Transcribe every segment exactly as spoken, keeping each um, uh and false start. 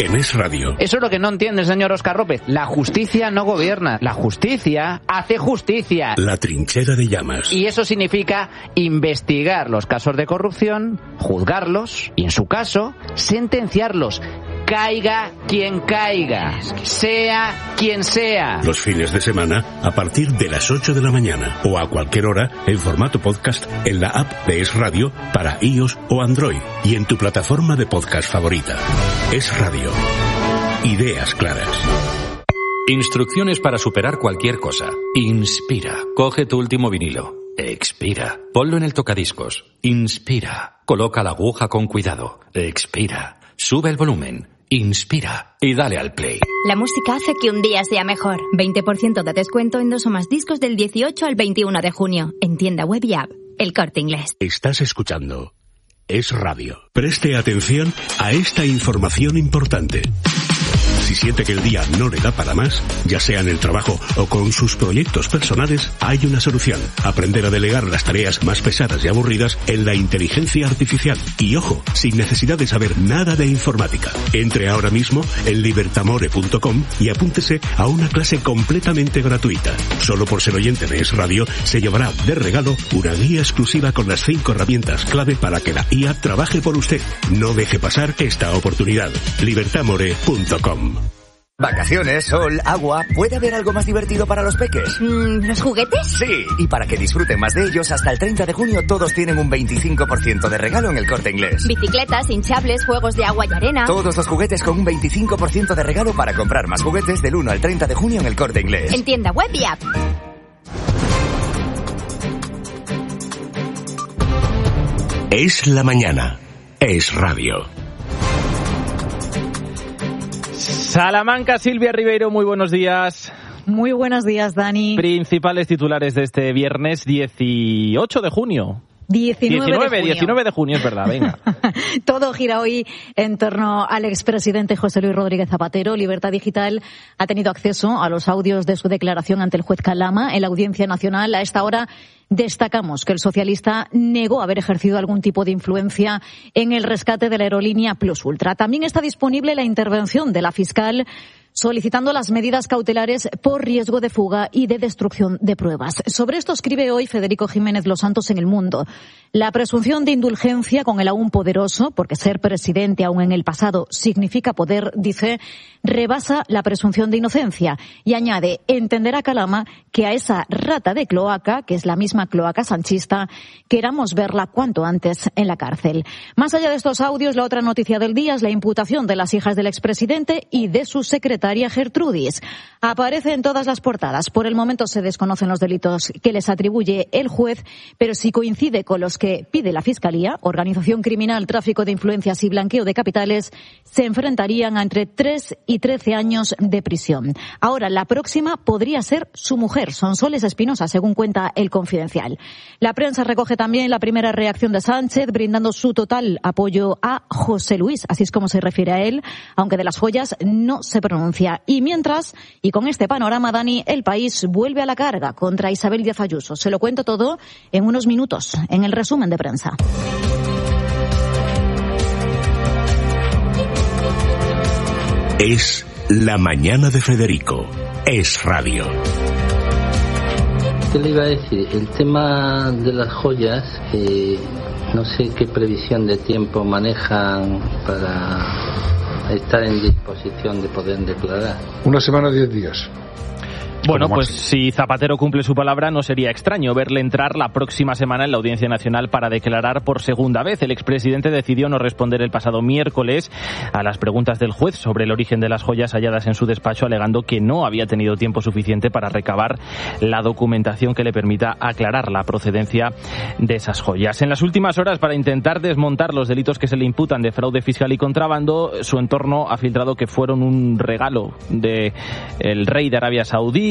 en Es Radio. Eso es lo que no entiende el señor Óscar López. La justicia no gobierna. La justicia hace justicia. La trinchera de llamas. Y eso significa investigar los casos de corrupción, juzgarlos y, en su caso, sentenciarlos. Caiga quien caiga, sea quien sea. Los fines de semana a partir de las ocho de la mañana o a cualquier hora en formato podcast en la app de Es Radio para iOS o Android y en tu plataforma de podcast favorita. Es Radio. Ideas claras. Instrucciones para superar cualquier cosa. Inspira. Coge tu último vinilo. Expira. Ponlo en el tocadiscos. Inspira. Coloca la aguja con cuidado. Expira. Sube el volumen. Inspira y dale al play. La música hace que un día sea mejor. veinte por ciento de descuento en dos o más discos del dieciocho al veintiuno de junio. En tienda web y app. El Corte Inglés. Estás escuchando Es Radio. Preste atención a esta información importante. Si siente que el día no le da para más, ya sea en el trabajo o con sus proyectos personales, hay una solución. Aprender a delegar las tareas más pesadas y aburridas en la inteligencia artificial. Y ojo, sin necesidad de saber nada de informática. Entre ahora mismo en libertamore punto com y apúntese a una clase completamente gratuita. Solo por ser oyente de Es Radio, se llevará de regalo una guía exclusiva con las cinco herramientas clave para que la I A trabaje por usted. No deje pasar esta oportunidad. libertamore punto com. Vacaciones, sol, agua... ¿Puede haber algo más divertido para los peques? Mm, ¿Los juguetes? Sí, y para que disfruten más de ellos, hasta el treinta de junio todos tienen un veinticinco por ciento de regalo en El Corte Inglés. Bicicletas, hinchables, juegos de agua y arena... Todos los juguetes con un veinticinco por ciento de regalo para comprar más juguetes del uno al treinta de junio en El Corte Inglés. En tienda web y app. Es la mañana. Es Radio. Salamanca, Silvia Ribeiro, muy buenos días. Muy buenos días, Dani. Principales titulares de este viernes dieciocho de junio. diecinueve, diecinueve, de junio. diecinueve de junio, es verdad, venga. Todo gira hoy en torno al expresidente José Luis Rodríguez Zapatero. Libertad Digital ha tenido acceso a los audios de su declaración ante el juez Calama en la Audiencia Nacional. A esta hora destacamos que el socialista negó haber ejercido algún tipo de influencia en el rescate de la aerolínea Plus Ultra. También está disponible la intervención de la fiscal solicitando las medidas cautelares por riesgo de fuga y de destrucción de pruebas. Sobre esto escribe hoy Federico Jiménez Los Santos en El Mundo. La presunción de indulgencia con el aún poderoso, porque ser presidente aún en el pasado significa poder, dice, rebasa la presunción de inocencia. Y añade, entenderá Calama que a esa rata de cloaca, que es la misma cloaca sanchista, queramos verla cuanto antes en la cárcel. Más allá de estos audios, la otra noticia del día es la imputación de las hijas del expresidente y de su secretaria Gertrudis. Aparece en todas las portadas. Por el momento se desconocen los delitos que les atribuye el juez, pero si coincide con los que pide la Fiscalía, organización criminal, tráfico de influencias y blanqueo de capitales, se enfrentarían a entre tres y trece años de prisión. Ahora, la próxima podría ser su mujer, Sonsoles Espinosa, según cuenta El Confidencial. La prensa recoge también la primera reacción de Sánchez, brindando su total apoyo a José Luis, así es como se refiere a él, aunque de las joyas no se pronuncia. Y mientras, y con este panorama, Dani, el país vuelve a la carga contra Isabel Díaz Ayuso. Se lo cuento todo en unos minutos, en el resumen de prensa. Es la mañana de Federico. Es Radio. ¿Qué le iba a decir? El tema de las joyas, eh, no sé qué previsión de tiempo manejan para estar en disposición de poder declarar. Una semana, diez días. Bueno, pues si Zapatero cumple su palabra, no sería extraño verle entrar la próxima semana en la Audiencia Nacional para declarar por segunda vez. El expresidente decidió no responder el pasado miércoles a las preguntas del juez sobre el origen de las joyas halladas en su despacho, alegando que no había tenido tiempo suficiente para recabar la documentación que le permita aclarar la procedencia de esas joyas. En las últimas horas, para intentar desmontar los delitos que se le imputan de fraude fiscal y contrabando, su entorno ha filtrado que fueron un regalo del rey de Arabia Saudí,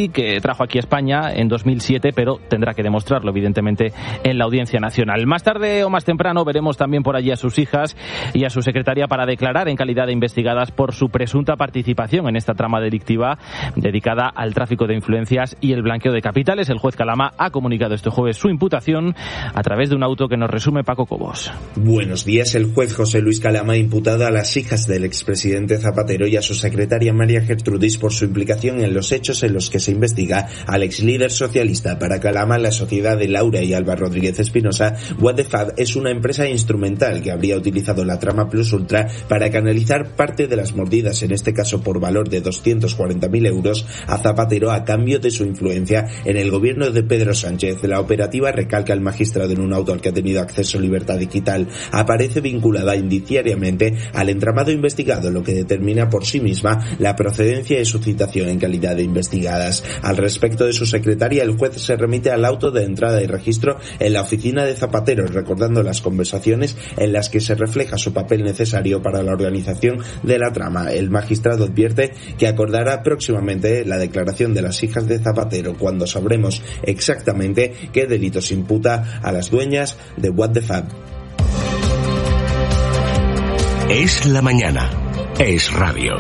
sí que trajo aquí a España en dos mil siete, pero tendrá que demostrarlo, evidentemente, en la Audiencia Nacional. Más tarde o más temprano veremos también por allí a sus hijas y a su secretaria para declarar en calidad de investigadas por su presunta participación en esta trama delictiva dedicada al tráfico de influencias y el blanqueo de capitales. El juez Calama ha comunicado este jueves su imputación a través de un auto que nos resume Paco Cobos. Buenos días. El juez José Luis Calama ha imputado a las hijas del expresidente Zapatero y a su secretaria María Gertrudis por su implicación en los hechos en los que se investiga al ex líder socialista. Para Calama, la sociedad de Laura y Alba Rodríguez Espinosa, What the Fab, es una empresa instrumental que habría utilizado la trama Plus Ultra para canalizar parte de las mordidas, en este caso por valor de doscientos cuarenta mil euros, a Zapatero a cambio de su influencia en el gobierno de Pedro Sánchez. La operativa, recalca el magistrado en un auto al que ha tenido acceso Libertad Digital, aparece vinculada indiciariamente al entramado investigado, lo que determina por sí misma la procedencia de su citación en calidad de investigadas. Al respecto de su secretaria, el juez se remite al auto de entrada y registro en la oficina de Zapatero, recordando las conversaciones en las que se refleja su papel necesario para la organización de la trama. El magistrado advierte que acordará próximamente la declaración de las hijas de Zapatero cuando sabremos exactamente qué delitos imputa a las dueñas de What the Fab. Es la mañana. Es radio.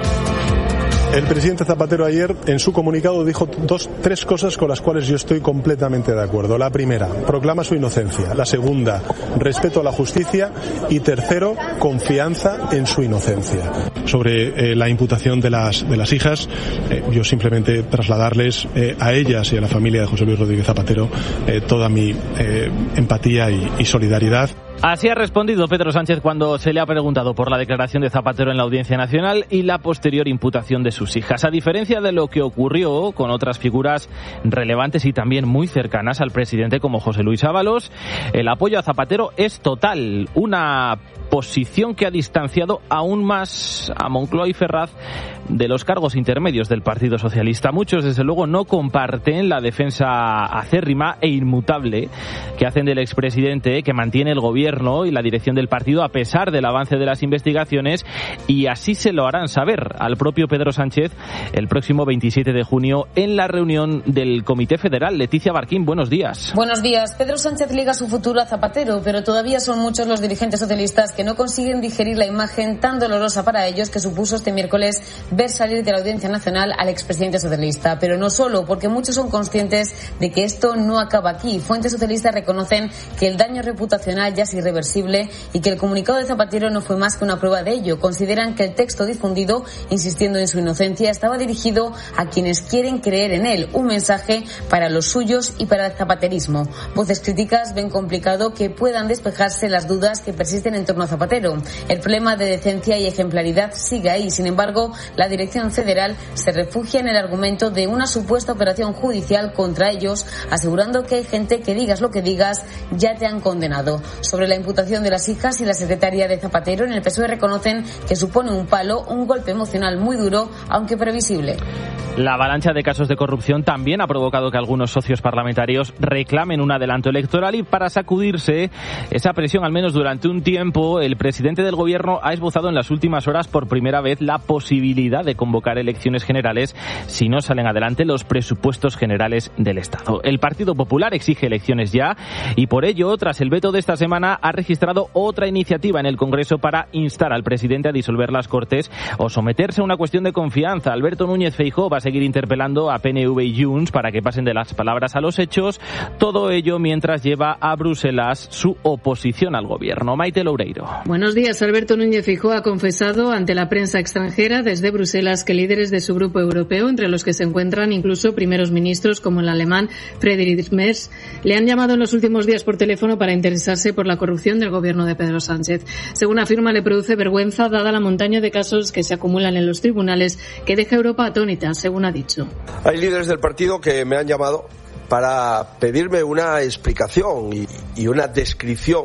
El presidente Zapatero ayer en su comunicado dijo dos, tres cosas con las cuales yo estoy completamente de acuerdo. La primera, proclama su inocencia. La segunda, respeto a la justicia. Y tercero, confianza en su inocencia. Sobre eh, la imputación de las, de las hijas, eh, yo simplemente trasladarles eh, a ellas y a la familia de José Luis Rodríguez Zapatero eh, toda mi eh, empatía y, y solidaridad. Así ha respondido Pedro Sánchez cuando se le ha preguntado por la declaración de Zapatero en la Audiencia Nacional y la posterior imputación de sus hijas. A diferencia de lo que ocurrió con otras figuras relevantes y también muy cercanas al presidente como José Luis Ábalos, el apoyo a Zapatero es total. Una posición que ha distanciado aún más a Moncloa y Ferraz de los cargos intermedios del Partido Socialista. Muchos, desde luego, no comparten la defensa acérrima e inmutable que hacen del expresidente, que mantiene el gobierno y la dirección del partido a pesar del avance de las investigaciones, y así se lo harán saber al propio Pedro Sánchez el próximo veintisiete de junio en la reunión del Comité Federal. Leticia Barquín, buenos días. Buenos días. Pedro Sánchez liga su futuro a Zapatero, pero todavía son muchos los dirigentes socialistas que no consiguen digerir la imagen tan dolorosa para ellos que supuso este miércoles ver salir de la Audiencia Nacional al expresidente socialista. Pero no solo, porque muchos son conscientes de que esto no acaba aquí. Fuentes socialistas reconocen que el daño reputacional ya es irreversible y que el comunicado de Zapatero no fue más que una prueba de ello. Consideran que el texto difundido, insistiendo en su inocencia, estaba dirigido a quienes quieren creer en él, un mensaje para los suyos y para el zapaterismo. Voces críticas ven complicado que puedan despejarse las dudas que persisten en torno a Zapatero. El problema de decencia y ejemplaridad sigue ahí. Sin embargo, la dirección federal se refugia en el argumento de una supuesta operación judicial contra ellos, asegurando que hay gente que, digas lo que digas, ya te han condenado. Sobre la imputación de las hijas y la secretaria de Zapatero, en el P S O E reconocen que supone un palo, un golpe emocional muy duro, aunque previsible. La avalancha de casos de corrupción también ha provocado que algunos socios parlamentarios reclamen un adelanto electoral, y para sacudirse esa presión, al menos durante un tiempo, el presidente del gobierno ha esbozado en las últimas horas por primera vez la posibilidad de convocar elecciones generales si no salen adelante los presupuestos generales del Estado. El Partido Popular exige elecciones ya y por ello, tras el veto de esta semana, ha registrado otra iniciativa en el Congreso para instar al presidente a disolver las Cortes o someterse a una cuestión de confianza. Alberto Núñez Feijóo va a seguir interpelando a P N V y Junts para que pasen de las palabras a los hechos, todo ello mientras lleva a Bruselas su oposición al gobierno. Maite Loureiro. Buenos días. Alberto Núñez Feijóo ha confesado ante la prensa extranjera desde Bruselas que líderes de su grupo europeo, entre los que se encuentran incluso primeros ministros como el alemán Friedrich Merz, le han llamado en los últimos días por teléfono para interesarse por la corrupción del gobierno de Pedro Sánchez. Según afirma, le produce vergüenza dada la montaña de casos que se acumulan en los tribunales, que deja a Europa atónita, según ha dicho. Hay líderes del partido que me han llamado para pedirme una explicación y, y una descripción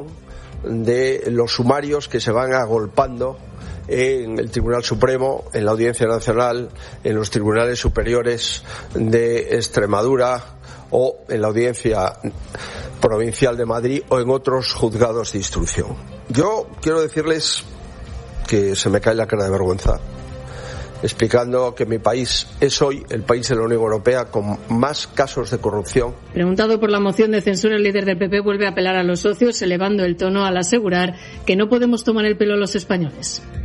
de los sumarios que se van agolpando en el Tribunal Supremo, en la Audiencia Nacional, en los tribunales superiores de Extremadura o en la Audiencia Provincial de Madrid o en otros juzgados de instrucción. Yo quiero decirles que se me cae la cara de vergüenza explicando que mi país es hoy el país de la Unión Europea con más casos de corrupción. Preguntado por la moción de censura, el líder del P P vuelve a apelar a los socios, elevando el tono al asegurar que no podemos tomar el pelo a los españoles.